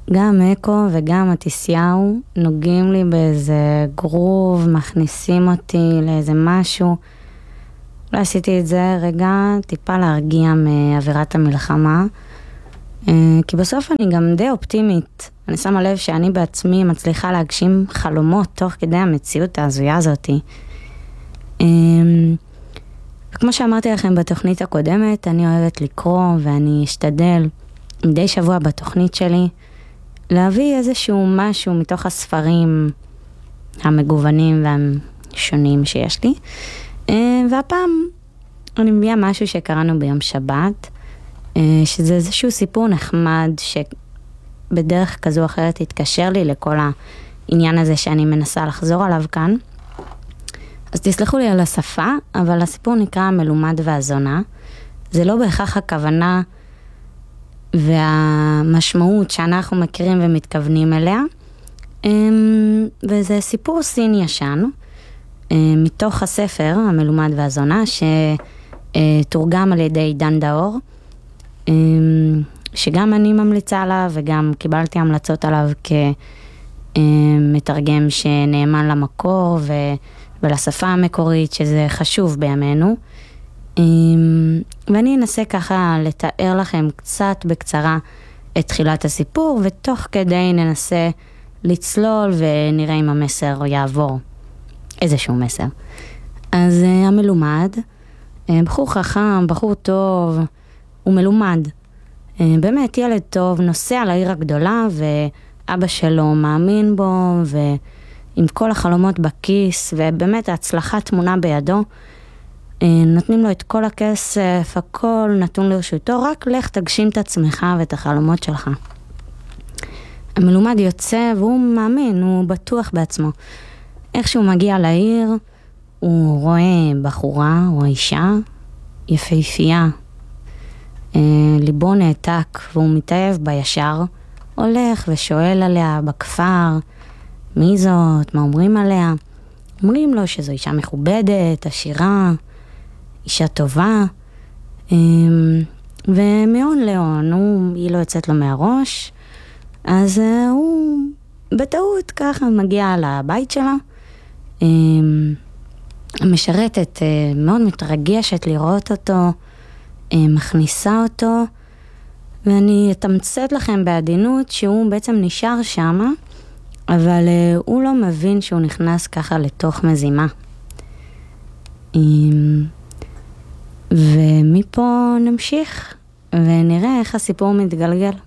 גם אקו וגם מתיסיהו נוגעים לי באיזה גרוב, מכניסים אותי לאיזה משהו. לא עשיתי את זה רגע טיפה להרגיע מאווירת המלחמה, כי בסוף אני גם די אופטימית. אני שמה לב שאני בעצמי מצליחה להגשים חלומות תוך כדי המציאות ההזויה הזאת. וכמו שאמרתי לכם בתוכנית הקודמת, אני אוהבת לקרוא ואני אשתדל מדי שבוע בתוכנית שלי להביא איזשהו משהו מתוך הספרים המגוונים והשונים שיש לי. והפעם אני מביאה משהו שקראנו ביום שבת, שזה איזשהו סיפור נחמד שבדרך כזו או אחרת התקשר לי לכל העניין הזה שאני מנסה לחזור עליו כאן. אז תסלחו לי על השפה, אבל הסיפור נקרא מלומד והזונה. זה לא בהכרח הכוונה והמשמעות שאנחנו מכירים ומתכוונים אליה. וזה סיפור סין ישן, מתוך הספר המלומד והזונה, שתורגם על ידי דן דאור, שגם אני ממליצה עליו וגם קיבלתי המלצות עליו כמתרגם שנאמן למקור ולשפה המקורית, שזה חשוב בימינו. ואני אנסה ככה לתאר לכם קצת בקצרה את תחילת הסיפור, ותוך כדי ננסה לצלול ונראה אם המסר יעבור איזשהו מסר. אז המלומד, בחור חכם, בחור טוב, הוא מלומד. באמת ילד טוב, נוסע לעיר הגדולה, ואבא שלו מאמין בו, ועם כל החלומות בכיס, ובאמת ההצלחה תמונה בידו. נותנים לו את כל הכסף, הכל נתון לרשותו, רק לך תגשים את עצמך ואת החלומות שלך. המלומד יוצא והוא מאמין, הוא בטוח בעצמו. איך שהוא מגיע לעיר, הוא רואה בחורה או אישה יפהפייה, ליבו נעתק והוא מתאהב בישר, הולך ושואל עליה בכפר, מי זאת, מה אומרים עליה? אומרים לו שזו אישה מכובדת, עשירה, אישה טובה, ומהון להון, היא לא יוצאת לו מהראש, אז הוא בטעות ככה מגיע לבית שלה, המשרתת מאוד מתרגשת לראות אותו, מכניסה אותו, ואני אתמצת לכם בעדינות שהוא בעצם נשאר שמה, אבל הוא לא מבין שהוא נכנס ככה לתוך מזימה. ומפה נמשיך ונראה איך הסיפור מתגלגל.